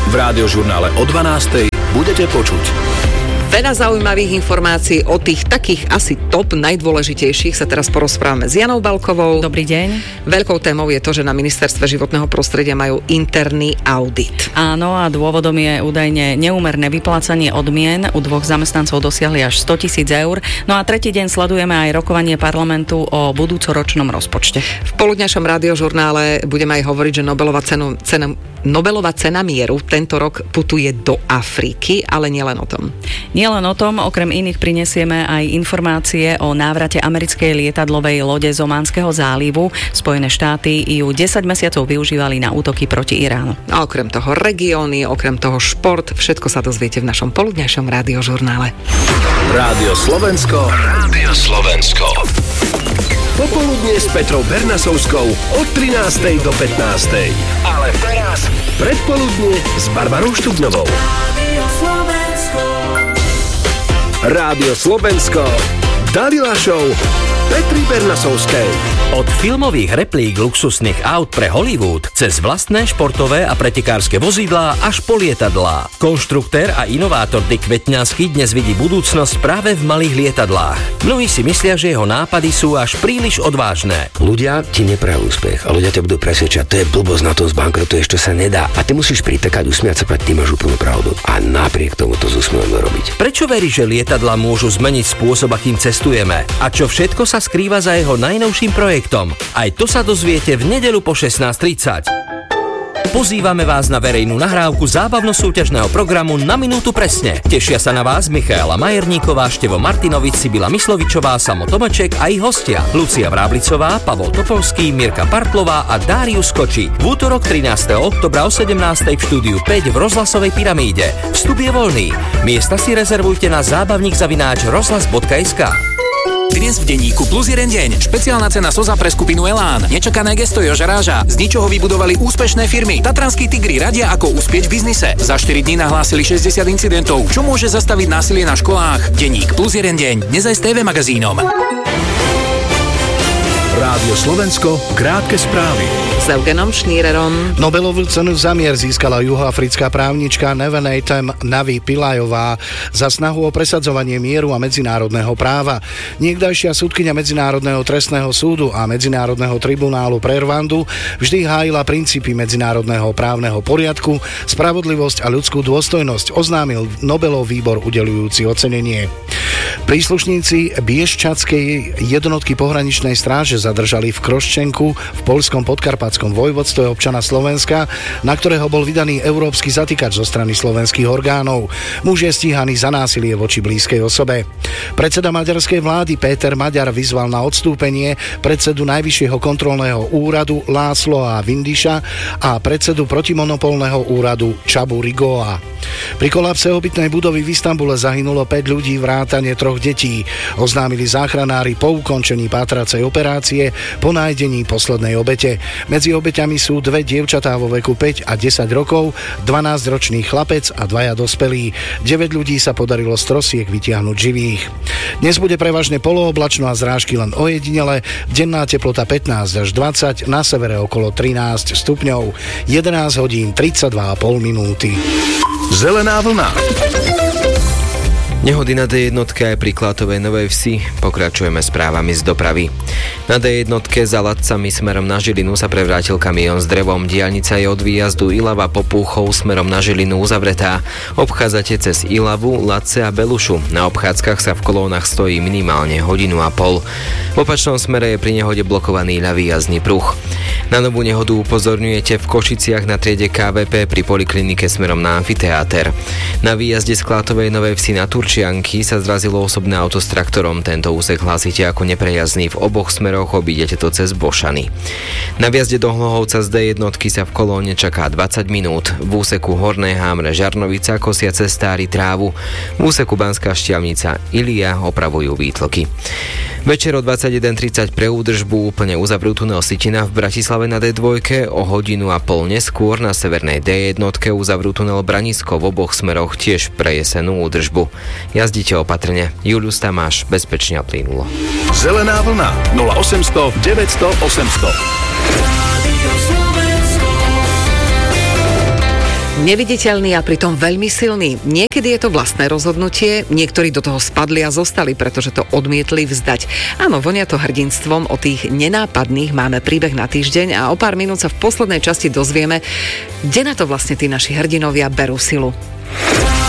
v Rádiožurnále o 12:00 budete počuť. Veľa zaujímavých informácií o tých takých asi top najdôležitejších sa teraz porozprávame s Janou Balkovou. Dobrý deň. Veľkou témou je to, že na Ministerstve životného prostredia majú interný audit. Áno, a dôvodom je údajne neúmerné vyplácanie odmien. U 2 zamestnancov dosiahli až 100 000 eur. No a tretí deň sledujeme aj rokovanie parlamentu o budúcoročnom rozpočte. V poludňajšom Rádiožurnále budeme aj hovoriť, že Nobelová cena mieru tento rok putuje do Afriky, ale nielen o tom. Nielen o tom, okrem iných prinesieme aj informácie o návrate americkej lietadlovej lode z Ománskeho zálivu. Spojené štáty ju 10 mesiacov využívali na útoky proti Iránu. A okrem toho regióny, okrem toho šport, všetko sa dozviete v našom poludňajšom Rádiožurnále. Rádio Slovensko. Rádio Slovensko. Popoludne s Petrou Bernasovskou od 13:00 do 15:00. Ale teraz predpoludne s Barbarou Štubňovou. Rádio Slovensko. Dalila Show Petry Bernasovskej. Od filmových replík luxusných aut pre Hollywood cez vlastné športové a pretekárske vozidlá až po lietadlá. Konštruktér a inovátor Dick Vetňanský dnes vidí budúcnosť práve v malých lietadlách. Mnohí si myslia, že jeho nápady sú až príliš odvážne. Ľudia ti neprajú úspech a ľudia ťa budú presvedčať, to je blbosť, na tom zbankrotuješ, to sa nedá. A ty musíš pritekať, usmiať sa, ty máš úplnú pravdu. A napriek tomu to s úsmevom robiť. Prečo veríš, že lietadlá môžu zmeniť spôsob, akým cestujeme? A čo všetko sa skrýva za jeho najnovším projektom? Aj to sa dozviete v nedeľu po 16:30. Pozývame vás na verejnú nahrávku zábavno-súťažného programu Na minútu presne. Tešia sa na vás Michaela Majerníková, Števo Martinovič, Sibila Myslovičová, Samo Tomeček a ich hostia Lucia Vráblicová, Pavol Topolský, Mirka Partlová a Dárius Koči. V útorok 13. októbra o 17:00 v štúdiu 5 v Rozhlasovej pyramíde. Vstup je voľný. Miesta si rezervujte na zábavník@rozhlas.sk. Dnes v denníku Plus jeden deň. Špeciálna cena Soza pre skupinu Elán. Nečakané gesto Joža Ráža. Z ničoho vybudovali úspešné firmy. Tatranskí tigri radia, ako uspieť v biznise. Za 4 dní nahlásili 60 incidentov. Čo môže zastaviť násilie na školách? Denník Plus jeden deň. Dnes aj s TV magazínom. Rádio Slovensko, krátke správy. S Eugenom Šnírerom. Nobelovú cenu za mier získala juhoafrická právnička Nevenatem Navi Pillajová za snahu o presadzovanie mieru a medzinárodného práva. Niekdajšia súdkyňa Medzinárodného trestného súdu a Medzinárodného tribunálu pre Rwandu vždy hájila princípy medzinárodného právneho poriadku, spravodlivosť a ľudskú dôstojnosť, oznámil Nobelov výbor udeľujúci ocenenie. Príslušníci Bieščadskej jednotky pohraničnej stráže zadržali v Kroščenku v poľskom Podkarpatskom vojvodstve občana Slovenska, na ktorého bol vydaný európsky zatýkač zo strany slovenských orgánov. Muž je stíhaný za násilie voči blízkej osobe. Predseda maďarskej vlády Péter Maďar vyzval na odstúpenie predsedu Najvyššieho kontrolného úradu Lászlóa Vindiša a predsedu protimonopolného úradu Csabu Rigoa. Pri kolapse obytnej budovy v Istanbule zahynulo 5 ľudí vrátane 3 detí. Oznámili záchranári po ukončení pátracej operácie po nájdení poslednej obete. Medzi obeťami sú 2 dievčatá vo veku 5 a 10 rokov, 12-ročný chlapec a 2 dospelí. 9 ľudí sa podarilo z trosiek vytiahnuť živých. Dnes bude prevažne polooblačno a zrážky len ojedinele, denná teplota 15 až 20, na severe okolo 13 stupňov, 11 hodín 32,5 minúty. Zelená vlna. Nehody na D1 aj pri Klátovej Novej Vsi. Pokračujeme správami z dopravy. Na D1 za Latcami smerom na Žilinu sa prevrátil kamión s drevom. Diaľnica je od výjazdu Ilava Popúchov smerom na Žilinu uzavretá. Obchádzate cez Ilavu, Latce a Belušu. Na obchádzkach sa v kolónach stojí minimálne 1,5 hodiny. V opačnom smere je pri nehode blokovaný ľavý jazdný pruh. Na novú nehodu upozorňujete v Košiciach na triede KVP pri poliklinike smerom na amfiteáter. Na výjazde z Klátovej Novej Vsi na Turčianky sa zrazilo osobné auto s traktorom. Tento úsek hlásite ako neprejazdný. V oboch smeroch obídete to cez Bošany. Na výjazde do Hlohovca z D1 sa v kolóne čaká 20 minút. V úseku Horné Hámre Žarnovica kosia cestári trávu. V úseku Banská Štiavnica Ilia opravujú výtloky. Večer o 21:30 pre údržbu úplne uzavrú tunel Sitina v Bratislave na D2, o 1,5 hodiny neskôr na severnej D1 uzavrú tunel Branisko, v oboch smeroch tiež pre jesenú údržbu. Jazdite opatrne. Julius Tamáš, bezpečne a plynulo. Zelená vlna 0800 900 800. Neviditeľný a pritom veľmi silný. Niekedy je to vlastné rozhodnutie, niektorí do toho spadli a zostali, pretože to odmietli vzdať. Áno, vonia to hrdinstvom, o tých nenápadných máme príbeh na týždeň a o pár minút sa v poslednej časti dozvieme, kde na to vlastne tí naši hrdinovia berú silu.